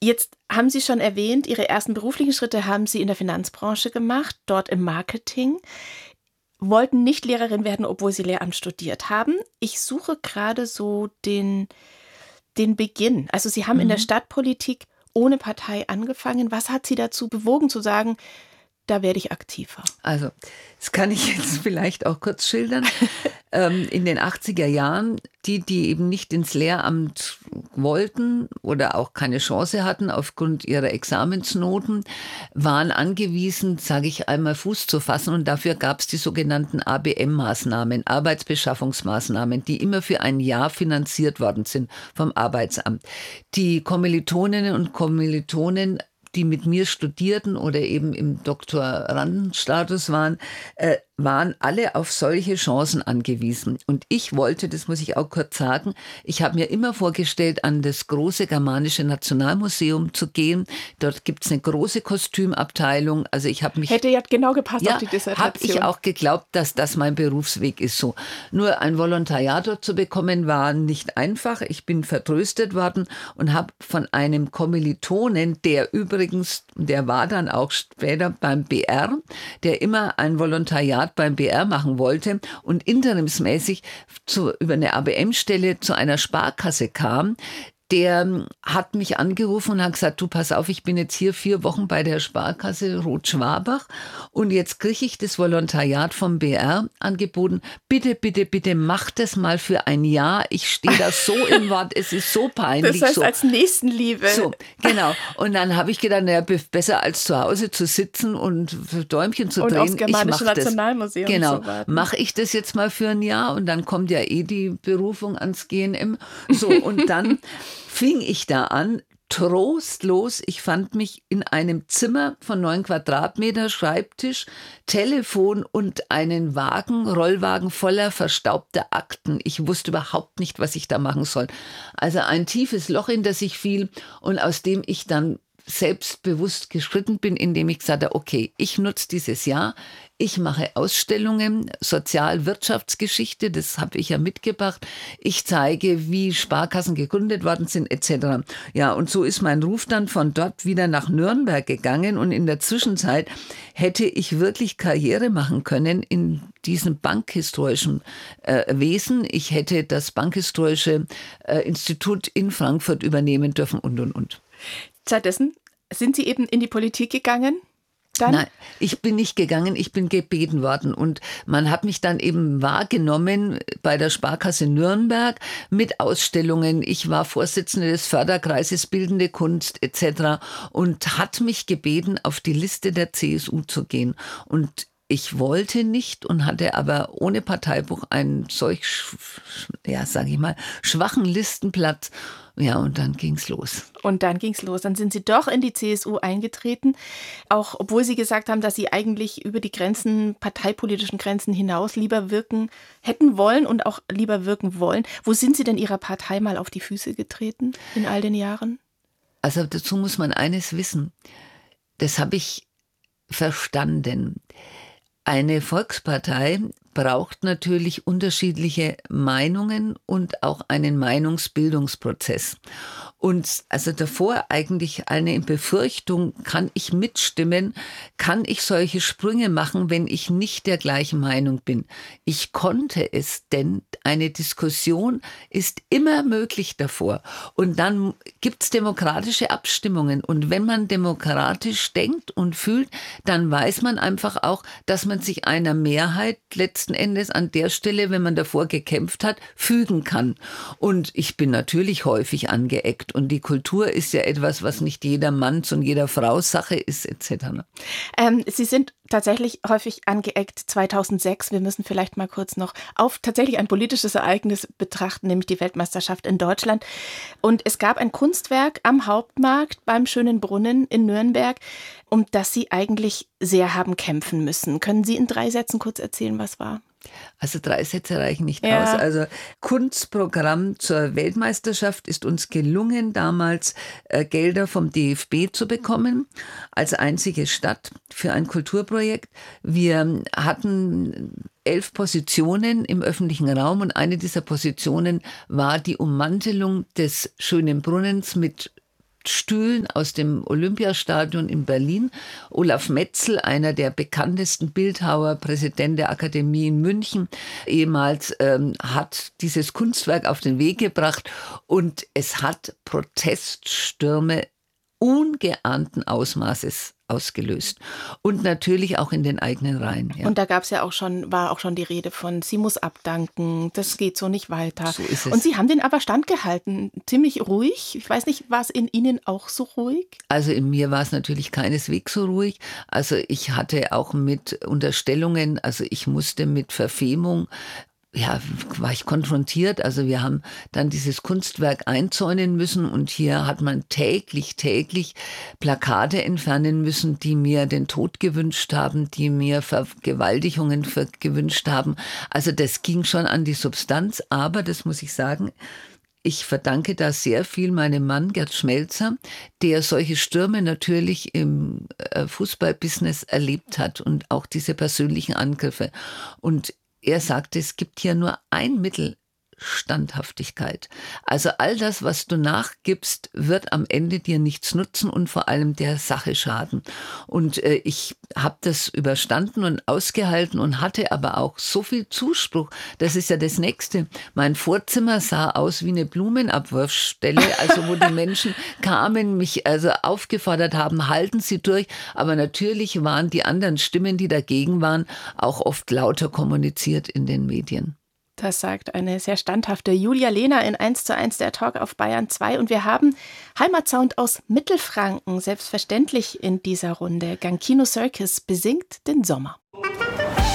Jetzt haben Sie schon erwähnt, Ihre ersten beruflichen Schritte haben Sie in der Finanzbranche gemacht, dort im Marketing. Wollten nicht Lehrerin werden, obwohl Sie Lehramt studiert haben. Ich suche gerade so den Beginn. Also Sie haben in der Stadtpolitik ohne Partei angefangen. Was hat Sie dazu bewogen zu sagen, da werde ich aktiver? Also, das kann ich jetzt vielleicht auch kurz schildern. In den 80er Jahren, die eben nicht ins Lehramt wollten oder auch keine Chance hatten aufgrund ihrer Examensnoten, waren angewiesen, sage ich einmal, Fuß zu fassen. Und dafür gab es die sogenannten ABM-Maßnahmen, Arbeitsbeschaffungsmaßnahmen, die immer für ein Jahr finanziert worden sind vom Arbeitsamt. Die Kommilitoninnen und Kommilitonen, die mit mir studierten oder eben im Doktorandenstatus waren alle auf solche Chancen angewiesen. Und ich wollte, das muss ich auch kurz sagen, ich habe mir immer vorgestellt, an das große germanische Nationalmuseum zu gehen. Dort gibt es eine große Kostümabteilung. Also ich habe mich... Hätte ja genau gepasst auf die Dissertation. Habe ich auch geglaubt, dass das mein Berufsweg ist so. Nur ein Volontariat dort zu bekommen, war nicht einfach. Ich bin vertröstet worden und habe von einem Kommilitonen, der war dann auch später beim BR, der immer ein Volontariat beim BR machen wollte und interimsmäßig über eine ABM-Stelle zu einer Sparkasse kam. Der hat mich angerufen und hat gesagt, du pass auf, ich bin jetzt hier 4 Wochen bei der Sparkasse Rot-Schwabach und jetzt kriege ich das Volontariat vom BR angeboten. Bitte, bitte, bitte mach das mal für ein Jahr. Ich stehe da so im Wort, es ist so peinlich. Das heißt so. als Nächstenliebe. So, genau. Und dann habe ich gedacht, naja, besser als zu Hause zu sitzen und Däumchen zu drehen. Und aufs Germanische Nationalmuseum zu warten. Genau, mache ich das jetzt mal für ein Jahr und dann kommt ja die Berufung ans GNM. So, und dann fing ich da an, trostlos. Ich fand mich in einem Zimmer von 9 Quadratmeter, Schreibtisch, Telefon und einen Rollwagen voller verstaubter Akten. Ich wusste überhaupt nicht, was ich da machen soll. Also ein tiefes Loch, in das ich fiel und aus dem ich dann selbstbewusst geschritten bin, indem ich gesagt habe, okay, ich nutze dieses Jahr, ich mache Ausstellungen, Sozialwirtschaftsgeschichte, das habe ich ja mitgebracht. Ich zeige, wie Sparkassen gegründet worden sind, etc. Ja, und so ist mein Ruf dann von dort wieder nach Nürnberg gegangen und in der Zwischenzeit hätte ich wirklich Karriere machen können in diesem bankhistorischen Wesen. Ich hätte das Bankhistorische Institut in Frankfurt übernehmen dürfen und. Stattdessen sind Sie eben in die Politik gegangen? Dann? Nein, ich bin nicht gegangen, ich bin gebeten worden und man hat mich dann eben wahrgenommen bei der Sparkasse Nürnberg mit Ausstellungen. Ich war Vorsitzende des Förderkreises Bildende Kunst etc. und hat mich gebeten, auf die Liste der CSU zu gehen. Und ich wollte nicht und hatte aber ohne Parteibuch einen solch, schwachen Listenplatz. Ja, und dann ging's los. Dann sind Sie doch in die CSU eingetreten, auch obwohl Sie gesagt haben, dass Sie eigentlich über die parteipolitischen Grenzen hinaus lieber wirken hätten wollen und auch lieber wirken wollen. Wo sind Sie denn Ihrer Partei mal auf die Füße getreten in all den Jahren? Also dazu muss man eines wissen. Das habe ich verstanden. Eine Volkspartei braucht natürlich unterschiedliche Meinungen und auch einen Meinungsbildungsprozess. Und also davor eigentlich eine Befürchtung, kann ich mitstimmen, kann ich solche Sprünge machen, wenn ich nicht der gleichen Meinung bin. Ich konnte es, denn eine Diskussion ist immer möglich davor. Und dann gibt es demokratische Abstimmungen. Und wenn man demokratisch denkt und fühlt, dann weiß man einfach auch, dass man sich einer Mehrheit letzten Endes an der Stelle, wenn man davor gekämpft hat, fügen kann. Und ich bin natürlich häufig angeeckt. Und die Kultur ist ja etwas, was nicht jeder Manns und jeder Frau's Sache ist, etc. Sie sind tatsächlich häufig angeeckt 2006. Wir müssen vielleicht mal kurz noch auf tatsächlich ein politisches Ereignis betrachten, nämlich die Weltmeisterschaft in Deutschland. Und es gab ein Kunstwerk am Hauptmarkt beim Schönen Brunnen in Nürnberg, um das Sie eigentlich sehr haben kämpfen müssen. Können Sie in 3 Sätzen kurz erzählen, was war? Also 3 Sätze reichen nicht aus. Also Kunstprogramm zur Weltmeisterschaft ist uns gelungen, damals Gelder vom DFB zu bekommen, als einzige Stadt für ein Kulturprojekt. Wir hatten 11 Positionen im öffentlichen Raum und eine dieser Positionen war die Ummantelung des Schönen Brunnens mit Hauptstühlen aus dem Olympiastadion in Berlin. Olaf Metzel, einer der bekanntesten Bildhauer, Präsident der Akademie in München, ehemals, hat dieses Kunstwerk auf den Weg gebracht und es hat Proteststürme ungeahnten Ausmaßes ausgelöst. Und natürlich auch in den eigenen Reihen. Ja. Und da war auch schon die Rede von, sie muss abdanken, das geht so nicht weiter. So ist es. Und Sie haben den aber standgehalten, ziemlich ruhig. Ich weiß nicht, war es in Ihnen auch so ruhig? Also in mir war es natürlich keineswegs so ruhig. Also ich hatte auch mit Unterstellungen, also ich musste mit Verfemung, war ich konfrontiert. Also wir haben dann dieses Kunstwerk einzäunen müssen und hier hat man täglich Plakate entfernen müssen, die mir den Tod gewünscht haben, die mir Vergewaltigungen gewünscht haben. Also das ging schon an die Substanz, aber das muss ich sagen, ich verdanke da sehr viel meinem Mann Gerd Schmelzer, der solche Stürme natürlich im Fußballbusiness erlebt hat und auch diese persönlichen Angriffe. Und er sagte, es gibt hier nur ein Mittel, Standhaftigkeit. Also all das, was du nachgibst, wird am Ende dir nichts nutzen und vor allem der Sache schaden. Und ich habe das überstanden und ausgehalten und hatte aber auch so viel Zuspruch. Das ist ja das Nächste. Mein Vorzimmer sah aus wie eine Blumenabwurfstelle, also wo die Menschen kamen, mich also aufgefordert haben, halten Sie durch. Aber natürlich waren die anderen Stimmen, die dagegen waren, auch oft lauter kommuniziert in den Medien. Das sagt eine sehr standhafte Julia Lehner in 1:1 der Talk auf Bayern 2. Und wir haben Heimatsound aus Mittelfranken, selbstverständlich in dieser Runde. Gankino Circus besingt den Sommer.